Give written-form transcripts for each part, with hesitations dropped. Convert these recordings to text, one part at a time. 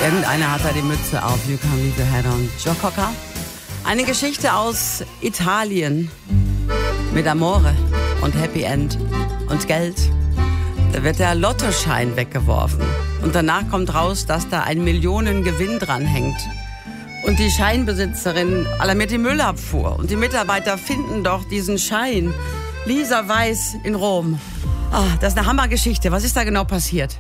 Irgendeiner hat da die Mütze auf. You can leave your head on. Joe Cocker. Eine Geschichte aus Italien mit Amore und Happy End und Geld. Da wird der Lottoschein weggeworfen. Und danach kommt raus, dass da ein Millionengewinn dran hängt. Und die Scheinbesitzerin alarmiert die Müllabfuhr. Und die Mitarbeiter finden doch diesen Schein. Lisa Weiß in Rom. Das ist eine Hammergeschichte. Was ist da genau passiert?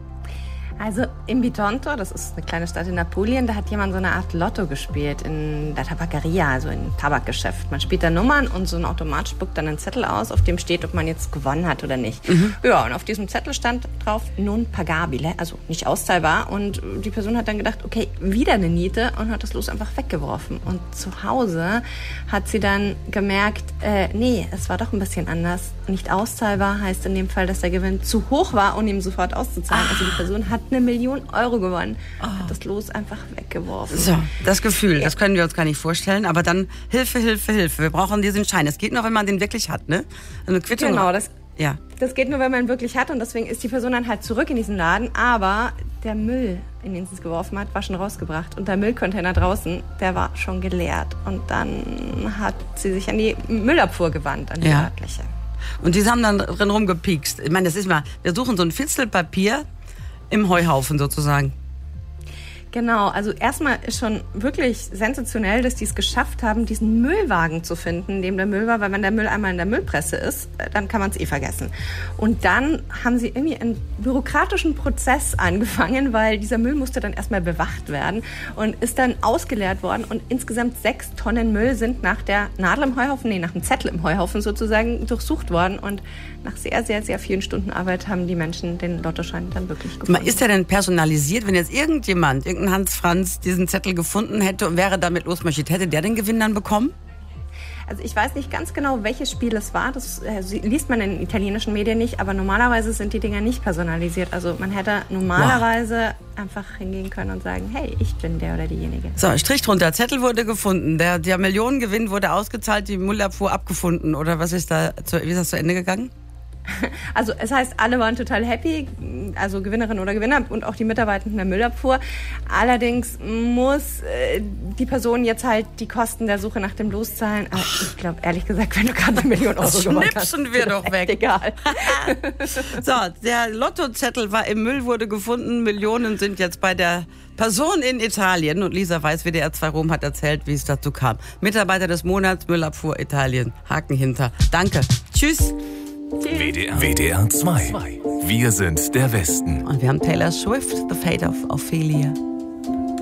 Also in Bitonto, das ist eine kleine Stadt in Apulien, da hat jemand so eine Art Lotto gespielt in der Tabackeria, also im Tabakgeschäft. Man spielt da Nummern und so ein Automat spuckt dann einen Zettel aus, auf dem steht, ob man jetzt gewonnen hat oder nicht. Ja, und auf diesem Zettel stand drauf non pagabile, also nicht auszahlbar. Und die Person hat dann gedacht, okay, wieder eine Niete und hat das Los einfach weggeworfen. Und zu Hause hat sie dann gemerkt, nee, es war doch ein bisschen anders. Nicht auszahlbar heißt in dem Fall, dass der Gewinn zu hoch war, um ihm sofort auszuzahlen. Also die Person hat 1 Million Euro gewonnen, hat das Los einfach weggeworfen. So, das Gefühl, das können wir uns gar nicht vorstellen, aber dann Hilfe, Hilfe, Hilfe. Wir brauchen diesen Schein. Es geht nur, wenn man den wirklich hat, ne? Eine Quittung. Genau, das geht nur, wenn man ihn wirklich hat und deswegen ist die Person dann halt zurück in diesen Laden, aber der Müll, in den sie es geworfen hat, war schon rausgebracht und der Müllcontainer draußen, der war schon geleert und dann hat sie sich an die Müllabfuhr gewandt, an die örtliche. Und die haben dann drin rumgepiekst. Ich meine, das ist mal, wir suchen so ein Fitzel Papier im Heuhaufen sozusagen. Genau, also erstmal ist schon wirklich sensationell, dass die es geschafft haben, diesen Müllwagen zu finden, in dem der Müll war, weil wenn der Müll einmal in der Müllpresse ist, dann kann man es vergessen. Und dann haben sie irgendwie einen bürokratischen Prozess angefangen, weil dieser Müll musste dann erstmal bewacht werden und ist dann ausgeleert worden und insgesamt 6 Tonnen Müll sind nach der Nadel im Heuhaufen, nach dem Zettel im Heuhaufen sozusagen durchsucht worden und nach sehr, sehr, sehr vielen Stunden Arbeit haben die Menschen den Lottoschein dann wirklich gefunden. Ist der denn personalisiert, wenn jetzt irgendein Hans Franz diesen Zettel gefunden hätte und wäre damit losmarschiert, hätte der den Gewinn dann bekommen? Also ich weiß nicht ganz genau, welches Spiel es war. Das liest man in italienischen Medien nicht, aber normalerweise sind die Dinger nicht personalisiert. Also man hätte normalerweise einfach hingehen können und sagen, hey, ich bin der oder diejenige. So, Strich drunter, Zettel wurde gefunden, der Millionengewinn wurde ausgezahlt, die Müllabfuhr abgefunden oder wie ist das zu Ende gegangen? Also es heißt, alle waren total happy, also Gewinnerin oder Gewinner und auch die Mitarbeitenden der Müllabfuhr. Allerdings muss die Person jetzt halt die Kosten der Suche nach dem Los zahlen. Aber ich glaube, ehrlich gesagt, wenn du gerade 1 Million Euro gewonnen hast, schnipsen wir doch weg. Egal. So, der Lottozettel war im Müll, wurde gefunden. Millionen sind jetzt bei der Person in Italien. Und Lisa Weiß, WDR 2 Rom, hat erzählt, wie es dazu kam. Mitarbeiter des Monats, Müllabfuhr Italien. Haken hinter. Danke. Tschüss. WDR 2. Wir sind der Westen. Und wir haben Taylor Swift, The Fate of Ophelia.